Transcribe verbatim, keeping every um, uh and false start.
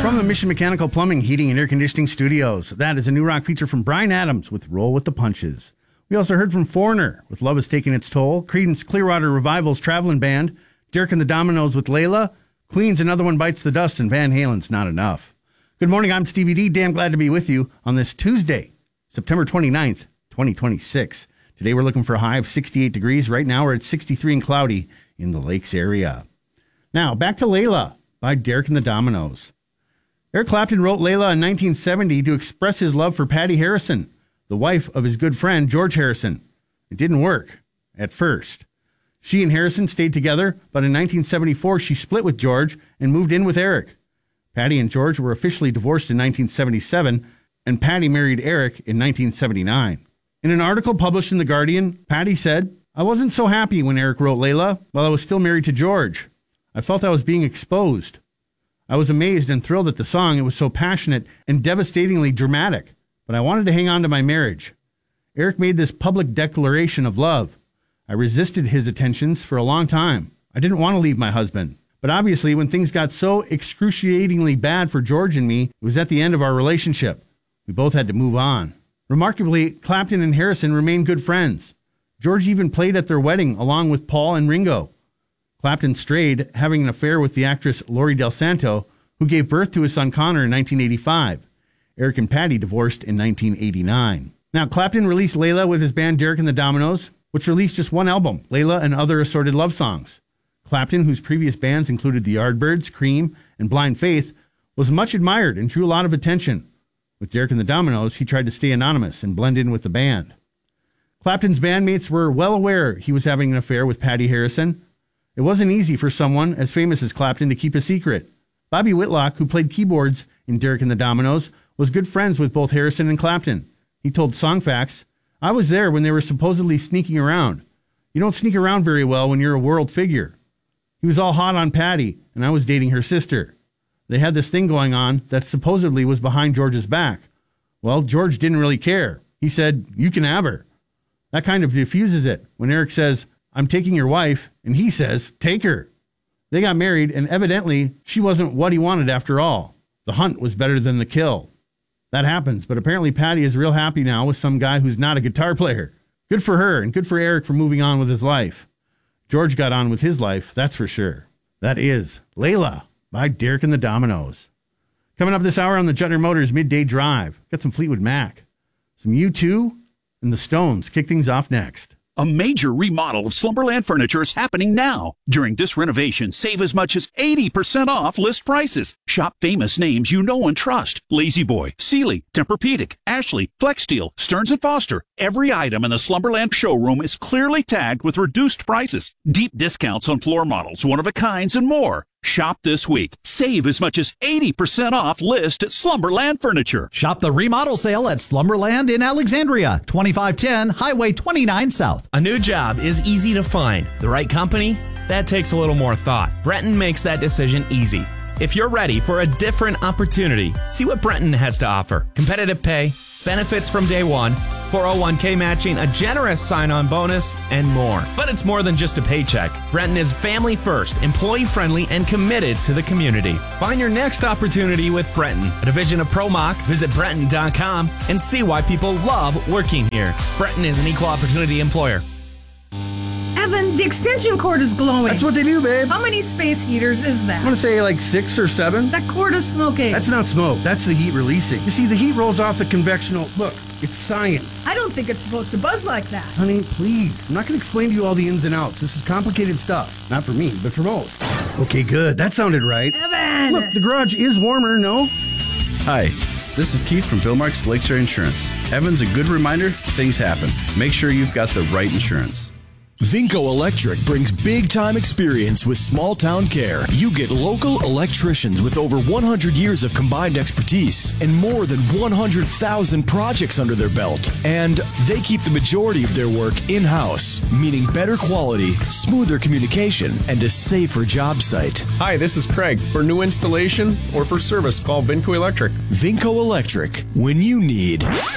From the Mission Mechanical Plumbing, Heating, and Air Conditioning Studios, that is a new rock feature from Bryan Adams with Roll with the Punches. We also heard from Foreigner with Love Is Taking Its Toll, Creedence Clearwater Revival's Traveling Band, Derek and the Dominoes with Layla, Queen's Another One Bites the Dust, and Van Halen's Not Enough. Good morning, I'm Stevie D. Damn glad to be with you on this Tuesday, September twenty-ninth, twenty twenty-six. Today we're looking for a high of sixty-eight degrees. Right now we're at sixty-three and cloudy in the lakes area. Now, back to Layla by Derek and the Dominoes. Eric Clapton wrote Layla in nineteen seventy to express his love for Patty Harrison, the wife of his good friend George Harrison. It didn't work at first. She and Harrison stayed together, but in nineteen seventy-four she split with George and moved in with Eric. Patty and George were officially divorced in nineteen seventy-seven, and Patty married Eric in nineteen seventy-nine. In an article published in The Guardian, Patty said, "I wasn't so happy when Eric wrote Layla while I was still married to George. I felt I was being exposed. I was amazed and thrilled at the song. It was so passionate and devastatingly dramatic, but I wanted to hang on to my marriage. Eric made this public declaration of love. I resisted his attentions for a long time. I didn't want to leave my husband. But obviously, when things got so excruciatingly bad for George and me, it was at the end of our relationship. We both had to move on." Remarkably, Clapton and Harrison remained good friends. George even played at their wedding along with Paul and Ringo. Clapton strayed, having an affair with the actress Lori Del Santo, who gave birth to his son Connor in nineteen eighty-five. Eric and Patty divorced in nineteen eighty-nine. Now, Clapton released Layla with his band Derek and the Dominoes, which released just one album, Layla and Other Assorted Love Songs. Clapton, whose previous bands included the Yardbirds, Cream, and Blind Faith, was much admired and drew a lot of attention. With Derek and the Dominoes, he tried to stay anonymous and blend in with the band. Clapton's bandmates were well aware he was having an affair with Patty Harrison. It wasn't easy for someone as famous as Clapton to keep a secret. Bobby Whitlock, who played keyboards in Derek and the Dominoes, was good friends with both Harrison and Clapton. He told Songfacts, "I was there when they were supposedly sneaking around. You don't sneak around very well when you're a world figure. He was all hot on Patty, and I was dating her sister. They had this thing going on that supposedly was behind George's back. Well, George didn't really care. He said, 'You can have her.' That kind of diffuses it when Eric says, 'I'm taking your wife,' and he says, 'Take her.' They got married, and evidently she wasn't what he wanted after all. The hunt was better than the kill. That happens, but apparently Patty is real happy now with some guy who's not a guitar player. Good for her, and good for Eric for moving on with his life. George got on with his life, that's for sure." That is Layla by Derek and the Dominoes. Coming up this hour on the Juttner Motors Midday Drive, got some Fleetwood Mac, some U two, and the Stones. Kick things off next. A major remodel of Slumberland Furniture is happening now. During this renovation, save as much as eighty percent off list prices. Shop famous names you know and trust. La-Z-Boy, Sealy, Tempur-Pedic, Ashley, Flexsteel, Stearns and Foster. Every item in the Slumberland showroom is clearly tagged with reduced prices. Deep discounts on floor models, one-of-a-kinds, and more. Shop this week. Save as much as eighty percent off list at Slumberland Furniture. Shop the remodel sale at Slumberland in Alexandria, twenty-five ten Highway twenty-nine South. A new job is easy to find. The right company? That takes a little more thought. Brenton makes that decision easy. If you're ready for a different opportunity, see what Brenton has to offer. Competitive pay, benefits from day one, four oh one k matching, a generous sign-on bonus, and more. But it's more than just a paycheck. Brenton is family first, employee-friendly, and committed to the community. Find your next opportunity with Brenton, a division of ProMach. Visit Brenton dot com and see why people love working here. Brenton is an equal opportunity employer. Evan, the extension cord is glowing. That's what they do, babe. How many space heaters is that? I want to say like six or seven. That cord is smoking. That's not smoke. That's the heat releasing. You see, the heat rolls off the convectional. Look, it's science. I don't think it's supposed to buzz like that. Honey, please. I'm not going to explain to you all the ins and outs. This is complicated stuff. Not for me, but for most. Okay, good. That sounded right. Evan! Look, the garage is warmer, no? Hi, this is Keith from Bill Marks Lakeshore Insurance. Evan's a good reminder, things happen. Make sure you've got the right insurance. Vinco Electric brings big-time experience with small-town care. You get local electricians with over one hundred years of combined expertise and more than one hundred thousand projects under their belt. And they keep the majority of their work in-house, meaning better quality, smoother communication, and a safer job site. Hi, this is Craig. For new installation or for service, call Vinco Electric. Vinco Electric, when you need